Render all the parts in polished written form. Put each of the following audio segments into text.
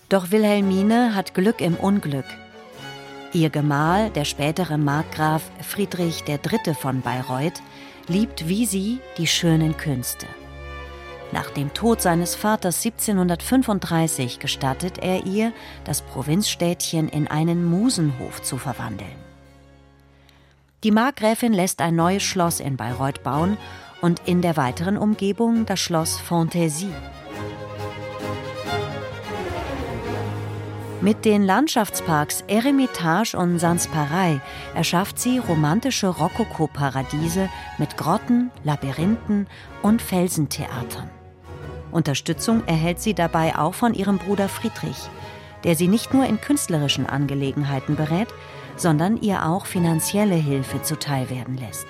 Doch Wilhelmine hat Glück im Unglück. Ihr Gemahl, der spätere Markgraf Friedrich III. Von Bayreuth, liebt wie sie die schönen Künste. Nach dem Tod seines Vaters 1735 gestattet er ihr, das Provinzstädtchen in einen Musenhof zu verwandeln. Die Markgräfin lässt ein neues Schloss in Bayreuth bauen und in der weiteren Umgebung das Schloss Fantaisie. Mit den Landschaftsparks Eremitage und Sanspareil erschafft sie romantische Rokoko-Paradiese mit Grotten, Labyrinthen und Felsentheatern. Unterstützung erhält sie dabei auch von ihrem Bruder Friedrich, der sie nicht nur in künstlerischen Angelegenheiten berät, sondern ihr auch finanzielle Hilfe zuteil werden lässt.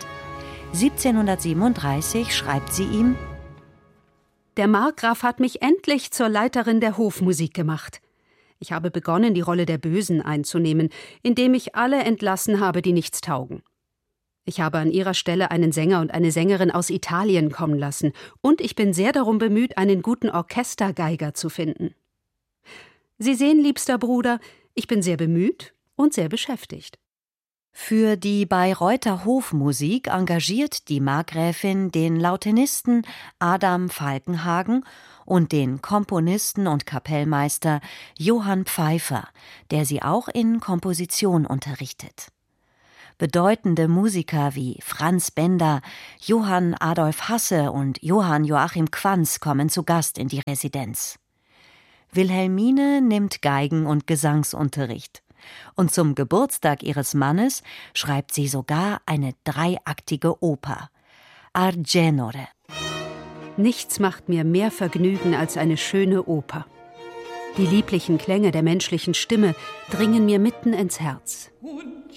1737 schreibt sie ihm: Der Markgraf hat mich endlich zur Leiterin der Hofmusik gemacht. Ich habe begonnen, die Rolle der Bösen einzunehmen, indem ich alle entlassen habe, die nichts taugen. Ich habe an ihrer Stelle einen Sänger und eine Sängerin aus Italien kommen lassen, und ich bin sehr darum bemüht, einen guten Orchestergeiger zu finden. Sie sehen, liebster Bruder, ich bin sehr bemüht und sehr beschäftigt. Für die Bayreuther Hofmusik engagiert die Markgräfin den Lautenisten Adam Falkenhagen und den Komponisten und Kapellmeister Johann Pfeiffer, der sie auch in Komposition unterrichtet. Bedeutende Musiker wie Franz Benda, Johann Adolf Hasse und Johann Joachim Quanz kommen zu Gast in die Residenz. Wilhelmine nimmt Geigen- und Gesangsunterricht. Und zum Geburtstag ihres Mannes schreibt sie sogar eine dreiaktige Oper, Argenore. Nichts macht mir mehr Vergnügen als eine schöne Oper. Die lieblichen Klänge der menschlichen Stimme dringen mir mitten ins Herz.